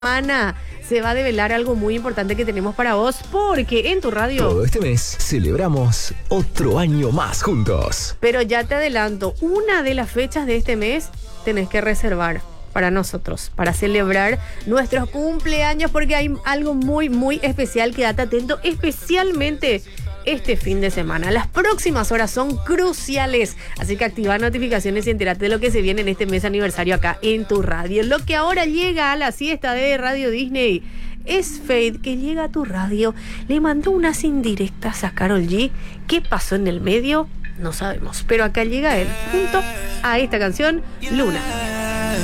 Semana se va a develar algo muy importante que tenemos para vos, porque en tu radio... Todo este mes celebramos otro año más juntos. Pero ya te adelanto, una de las fechas de este mes tenés que reservar para nosotros, para celebrar nuestros cumpleaños, porque hay algo muy, muy especial. Quédate atento, especialmente este fin de semana. Las próximas horas son cruciales, así que activa notificaciones y entérate de lo que se viene en este mes aniversario acá en tu radio. Lo que ahora llega a la siesta de Radio Disney es Fade, que llega a tu radio. Le mandó unas indirectas a Karol G. ¿Qué pasó en el medio? No sabemos, pero acá llega él, junto a esta canción, Luna.